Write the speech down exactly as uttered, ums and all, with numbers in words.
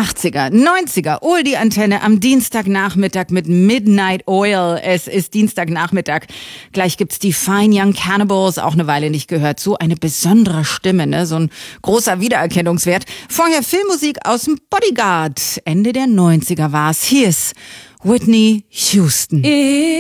achtziger, neunziger, Oldie-Antenne am Dienstagnachmittag mit Midnight Oil. Es ist Dienstagnachmittag. Gleich gibt's die Fine Young Cannibals, auch eine Weile nicht gehört. So eine besondere Stimme, ne? So ein großer Wiedererkennungswert. Vorher Filmmusik aus dem Bodyguard. Ende der neunziger war's. Hier ist Whitney Houston.